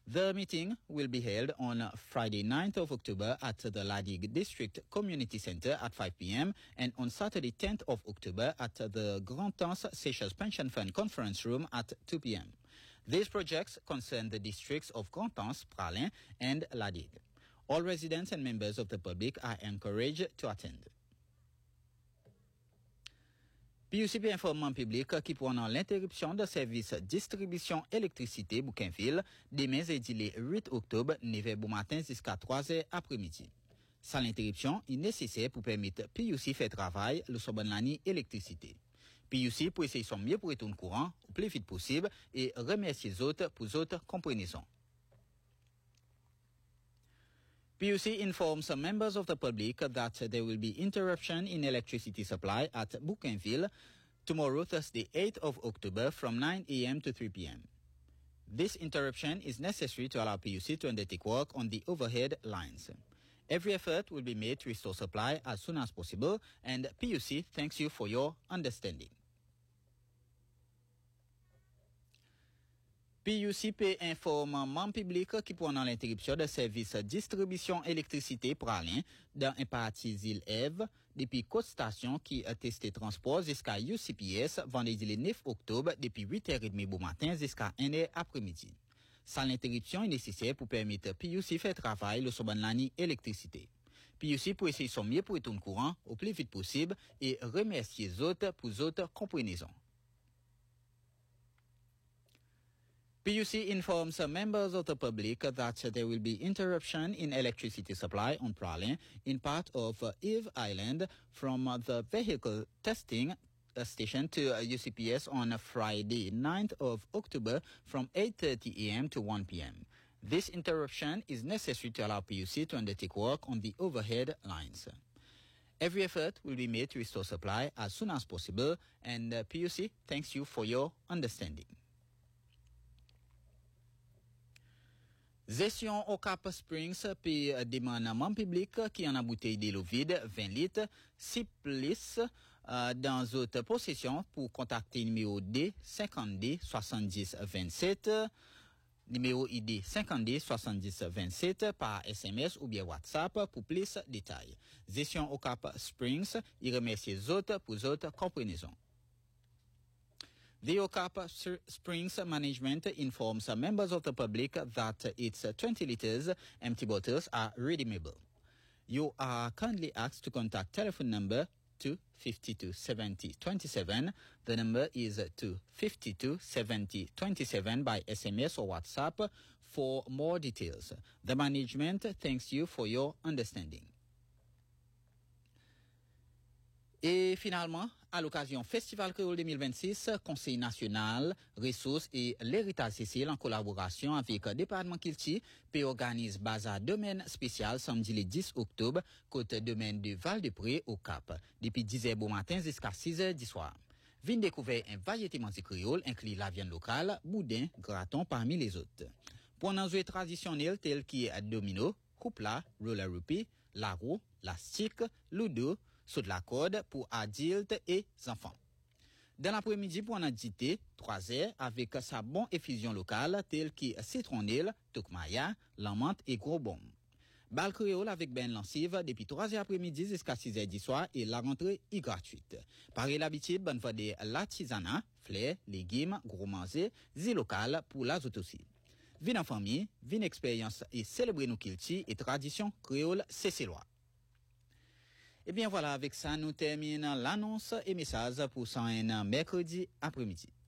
The meeting will be held on Friday 9th of October at the Ladig District Community Center at 5 p.m. and on Saturday 10th of October at the Grand-Anse Seychelles Pension Fund Conference Room at 2 p.m. These projects concern the districts of Grand-Anse, Praslin, and Ladig. All residents and members of the public are encouraged to attend. PUCP informe le public qui pendant l'interruption de service distribution électricité Bougainville demain jeudi le 8 octobre 9h bon matin jusqu'à 3h après-midi. Sans l'interruption, il est nécessaire pour permettre PUC faire travail le soban l'année électricité. PUC pour essayer son mieux pour retourner courant au plus vite possible et remercier les autres pour les autres compréhensions. PUC informs members of the public that there will be interruption in electricity supply at Bougainville tomorrow, Thursday, 8th of October from 9 a.m. to 3 p.m. This interruption is necessary to allow PUC to undertake work on the overhead lines. Every effort will be made to restore supply as soon as possible, and PUC thanks you for your understanding. PUCP informe membres publics qui pendant l'interruption de service distribution électricité Praslin dans un parti île Ève depuis Côte Station qui a testé transport jusqu'à UCPS vendredi le 9 octobre depuis 8h30 du matin jusqu'à 1h après-midi. Sans l'interruption est nécessaire pour permettre PUC faire travail le soban l'année électricité. PUC pour essayer son mieux pour retourner courant au plus vite possible et remercier les autres pour les autres compréhensions. PUC informs members of the public that there will be interruption in electricity supply on Praslin in part of Eve Island from the vehicle testing station to UCPS on Friday 9th of October from 8:30 a.m. to 1 p.m. This interruption is necessary to allow PUC to undertake work on the overhead lines. Every effort will be made to restore supply as soon as possible, and PUC thanks you for your understanding. Gestion au Cap Springs puis demandement public qui en a bouteille de l'eau vide 20 litres, 6 plus dans votre possession pour contacter numéro D 50D 70 27, numéro ID 50D 70 27 par SMS ou bien WhatsApp pour plus de détails. Gestion au Cap Springs, il remercie les autres pour les autres compréhensions. The Ocap Springs Management informs members of the public that its 20 liters empty bottles are redeemable. You are kindly asked to contact telephone number 252 70 27. The number is 252 70 27 by SMS or WhatsApp for more details. The management thanks you for your understanding. Et finalement, à l'occasion Festival Créole 2026, Conseil national, ressources et l'héritage Cécile en collaboration avec le département Kilti, puis organise bazar domaine spécial samedi le 10 octobre, côté domaine de Val-de-Pré au Cap, depuis 10h du matin jusqu'à 6h du soir. Vin découvrir un variété manti créole inclut la viande locale, boudin, graton parmi les autres. Pour un jouet traditionnel tel qui est domino, houpla, roller rupee, la roue, la stick, ludo, saut de la corde pour adultes et enfants. Dans l'après-midi, pour un dîner, 3 heures, avec sa bonne effusion locale, telle que citronnelle, toukmaya, lamante et gros bombe. Bal créole avec ben lancive depuis 3 heures après-midi jusqu'à 6 heures du soir et la rentrée est gratuite. Pareil l'habitude, bonne fois de l'artisanat, fleurs, légumes, gros manger, zi local pour la autres aussi. Vin en famille, vin expérience et célébrer nos kilti et traditions créoles cécélois. Eh bien voilà, avec ça, nous terminons l'annonce et message pour 101 mercredi après-midi.